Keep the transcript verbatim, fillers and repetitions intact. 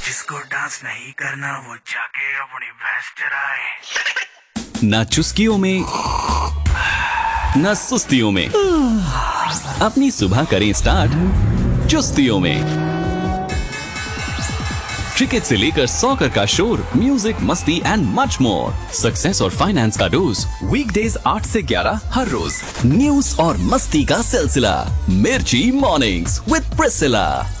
जिसको डांस नहीं करना वो जाके अपनी भैंस चराए। ना चुस्कियों में ना सुस्तियों में, अपनी सुबह करें स्टार्ट चुस्तियों में। क्रिकेट से लेकर सॉकर का शोर, म्यूजिक, मस्ती एंड मच मोर। सक्सेस और फाइनेंस का डोज वीकडेज आठ से ग्यारह हर रोज। न्यूज और मस्ती का सिलसिला, मिर्ची मॉर्निंग्स विद प्रिसिला।